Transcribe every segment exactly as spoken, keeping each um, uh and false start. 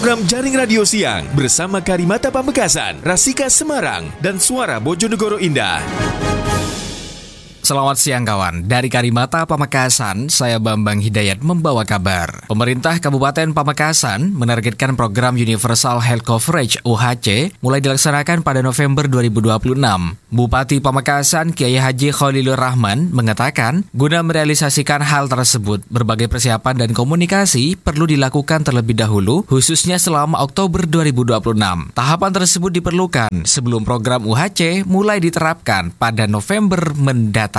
program Jaring Radio Siang bersama Karimata Pamekasan, Rasika Semarang, dan Suara Bojonegoro Indah. Selamat siang kawan, dari Karimata Pamekasan, saya Bambang Hidayat membawa kabar. Pemerintah Kabupaten Pamekasan menargetkan program Universal Health Coverage U H C mulai dilaksanakan pada November dua ribu dua puluh enam. Bupati Pamekasan Kiai Haji Khalilur Rahman mengatakan, guna merealisasikan hal tersebut, berbagai persiapan dan komunikasi perlu dilakukan terlebih dahulu, khususnya selama Oktober dua ribu dua puluh enam. Tahapan tersebut diperlukan sebelum program U H C mulai diterapkan pada November mendatang.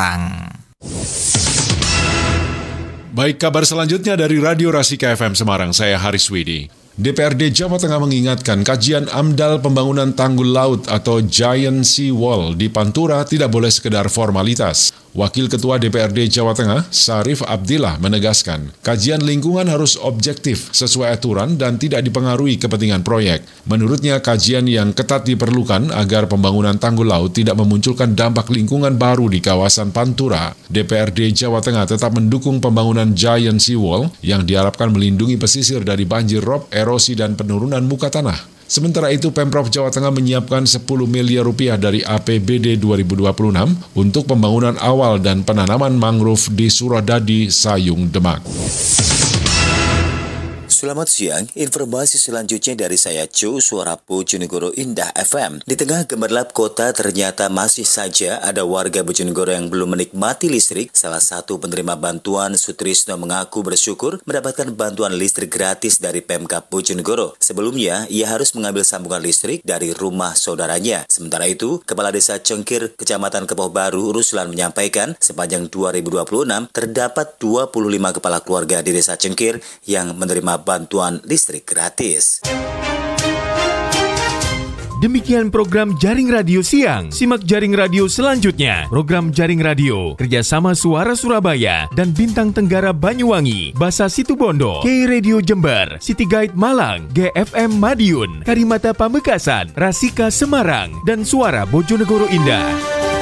Baik, kabar selanjutnya dari Radio Rasika F M Semarang, saya Haris Widi. D P R D Jawa Tengah mengingatkan kajian AMDAL pembangunan tanggul laut atau Giant Sea Wall di Pantura tidak boleh sekedar formalitas. Wakil Ketua D P R D Jawa Tengah, Sarif Abdillah, menegaskan, kajian lingkungan harus objektif, sesuai aturan dan tidak dipengaruhi kepentingan proyek. Menurutnya, kajian yang ketat diperlukan agar pembangunan tanggul laut tidak memunculkan dampak lingkungan baru di kawasan Pantura. D P R D Jawa Tengah tetap mendukung pembangunan Giant Sea Wall yang diharapkan melindungi pesisir dari banjir rob, erosi, dan penurunan muka tanah. Sementara itu, Pemprov Jawa Tengah menyiapkan sepuluh miliar rupiah dari A P B D dua ribu dua puluh enam untuk pembangunan awal dan penanaman mangrove di Suradadi, Sayung, Demak. Selamat siang, informasi selanjutnya dari saya Cu, Suara Bojonegoro Indah F M. Di tengah gemerlap kota ternyata masih saja ada warga Bojonegoro yang belum menikmati listrik. Salah satu penerima bantuan, Sutrisno, mengaku bersyukur mendapatkan bantuan listrik gratis dari Pemkab Bojonegoro. Sebelumnya, ia harus mengambil sambungan listrik dari rumah saudaranya. Sementara itu, Kepala Desa Cengkir, Kecamatan Kepoh Baru, Ruslan, menyampaikan sepanjang dua ribu dua puluh enam terdapat dua puluh lima kepala keluarga di Desa Cengkir yang menerima bantuan listrik gratis. Demikian program Jaring Radio Siang. Simak Jaring Radio selanjutnya. Program Jaring Radio kerjasama Suara Surabaya dan Bintang Tenggara Banyuwangi, Basa Situbondo, K Radio Jember, City Guide Malang, G F M Madiun, Karimata Pamekasan, Rasika Semarang, dan Suara Bojonegoro Indah.